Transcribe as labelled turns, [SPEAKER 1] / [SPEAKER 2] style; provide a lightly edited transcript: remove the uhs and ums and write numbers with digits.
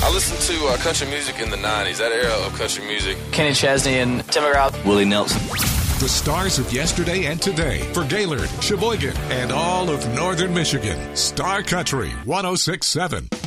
[SPEAKER 1] I listened to country music in the 90s, that era of country music.
[SPEAKER 2] Kenny Chesney and Tim McGraw.
[SPEAKER 3] Willie Nelson.
[SPEAKER 4] The stars of yesterday and today for Gaylord, Sheboygan, and all of northern Michigan. Star Country 106.7.